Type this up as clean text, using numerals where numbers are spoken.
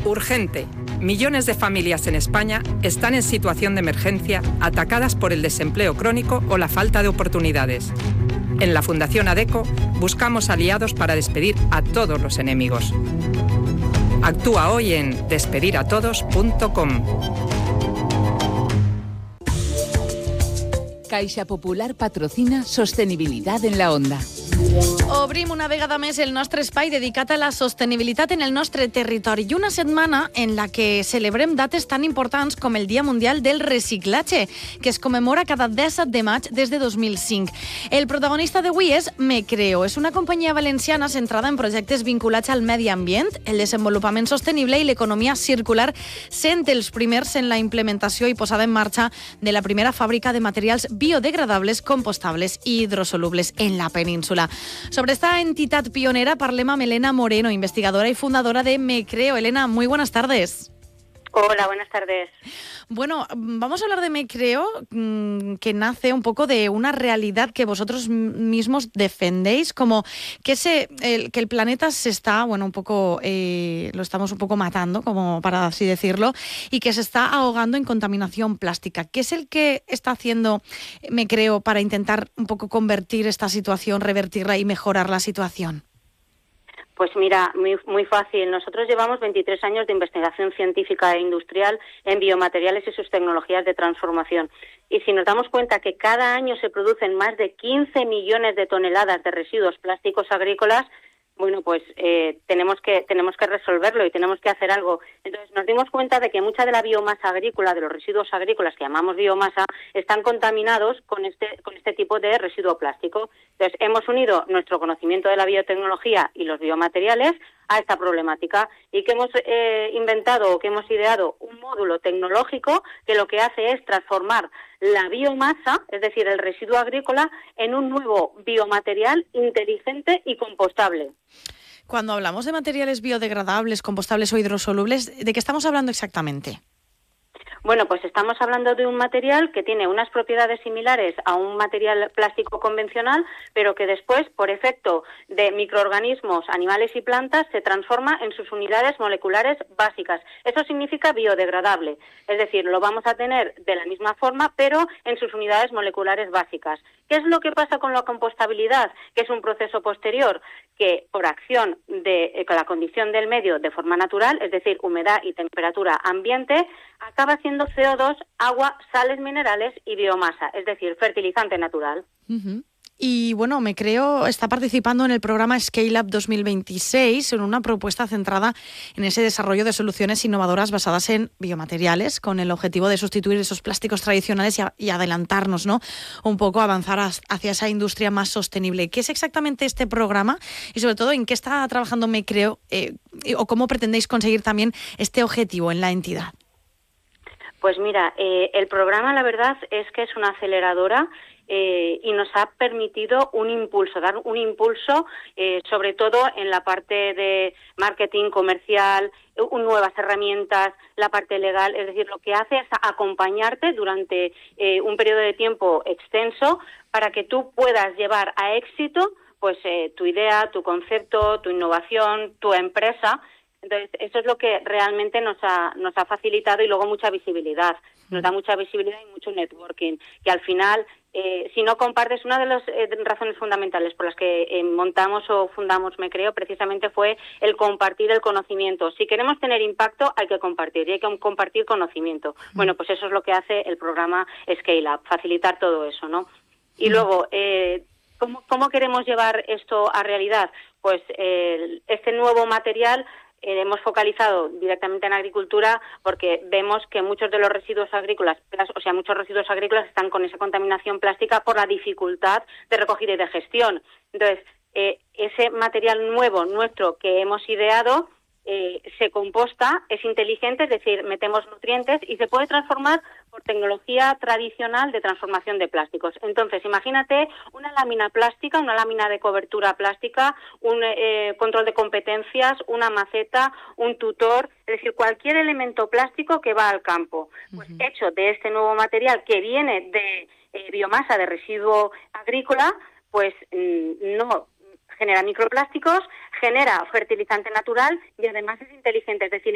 Urgente. Millones de familias en España están en situación de emergencia, atacadas por el desempleo crónico o la falta de oportunidades. En la Fundación ADECO buscamos aliados para despedir a todos los enemigos. Actúa hoy en despediratodos.com. Caixa Popular patrocina Sostenibilitat en la Onda. Obrim una vegada més el nostre espai dedicat a la sostenibilitat en el nostre territori i una setmana en la que celebrem dates tan importants com el Dia Mundial del Reciclatge, que es commemora cada 17 de maig des de 2005. El protagonista d'avui és Mecreo. És una companyia valenciana centrada en projectes vinculats al medi ambient, el desenvolupament sostenible i l'economia circular, sent els primers en la implementació i posada en marxa de la primera fàbrica de materials biodegradables, compostables i hidrosolubles en la península. Sobre esta entidad pionera parlem amb Elena Moreno, investigadora y fundadora de Mecreo. Elena, muy buenas tardes. Hola, buenas tardes. Bueno, vamos a hablar de Mecreo, que nace un poco de una realidad que vosotros mismos defendéis, como que el planeta se está, un poco, lo estamos un poco matando, como para así decirlo, y que se está ahogando en contaminación plástica. ¿Qué es el que está haciendo Mecreo para intentar un poco convertir esta situación, revertirla y mejorar la situación? Pues mira, muy fácil. Nosotros llevamos 23 años de investigación científica e industrial en biomateriales y sus tecnologías de transformación. Y si nos damos cuenta que cada año se producen más de 15 millones de toneladas de residuos plásticos agrícolas, bueno, pues tenemos que resolverlo y tenemos que hacer algo. Entonces nos dimos cuenta de que mucha de la biomasa agrícola, de los residuos agrícolas que llamamos biomasa, están contaminados con este tipo de residuo plástico. Entonces hemos unido nuestro conocimiento de la biotecnología y los biomateriales a esta problemática y que hemos inventado o que hemos ideado un módulo tecnológico que lo que hace es transformar la biomasa, es decir, el residuo agrícola, en un nuevo biomaterial inteligente y compostable. Cuando hablamos de materiales biodegradables, compostables o hidrosolubles, ¿de qué estamos hablando exactamente? Bueno, pues estamos hablando de un material que tiene unas propiedades similares a un material plástico convencional, pero que después, por efecto de microorganismos, animales y plantas, se transforma en sus unidades moleculares básicas. Eso significa biodegradable, es decir, lo vamos a tener de la misma forma, pero en sus unidades moleculares básicas. ¿Qué es lo que pasa con la compostabilidad? Que es un proceso posterior que, por acción de la condición del medio de forma natural, es decir, humedad y temperatura ambiente, acaba siendo CO2, agua, sales minerales y biomasa, es decir, fertilizante natural. Uh-huh. Y bueno, Mecreo está participando en el programa Scale Up 2026 en una propuesta centrada en ese desarrollo de soluciones innovadoras basadas en biomateriales con el objetivo de sustituir esos plásticos tradicionales y adelantarnos, ¿no? Un poco avanzar hacia esa industria más sostenible. ¿Qué es exactamente este programa? Y sobre todo, ¿en qué está trabajando Mecreo o cómo pretendéis conseguir también este objetivo en la entidad? Pues mira, el programa la verdad es que es una aceleradora y nos ha permitido dar un impulso sobre todo en la parte de marketing comercial, nuevas herramientas, la parte legal, es decir, lo que hace es acompañarte durante un periodo de tiempo extenso para que tú puedas llevar a éxito pues tu idea, tu concepto, tu innovación, tu empresa. Entonces, eso es lo que realmente nos ha facilitado y luego mucha visibilidad. Nos da mucha visibilidad y mucho networking, que al final, si no compartes, una de las razones fundamentales por las que montamos o fundamos Mecreo precisamente fue el compartir el conocimiento. Si queremos tener impacto, hay que compartir y hay que compartir conocimiento. Bueno, pues eso es lo que hace el programa Scale Up, facilitar todo eso, ¿no? Y luego, ¿cómo queremos llevar esto a realidad? Pues este nuevo material hemos focalizado directamente en agricultura porque vemos que muchos de los residuos agrícolas, muchos residuos agrícolas están con esa contaminación plástica por la dificultad de recogida y de gestión. Entonces, ese material nuevo nuestro que hemos ideado se composta, es inteligente, es decir, metemos nutrientes y se puede transformar por tecnología tradicional de transformación de plásticos. Entonces, imagínate una lámina plástica, una lámina de cobertura plástica, un control de competencias, una maceta, un tutor, es decir, cualquier elemento plástico que va al campo. Pues hecho de este nuevo material que viene de biomasa de residuo agrícola, pues no genera microplásticos, genera fertilizante natural y además es inteligente, es decir,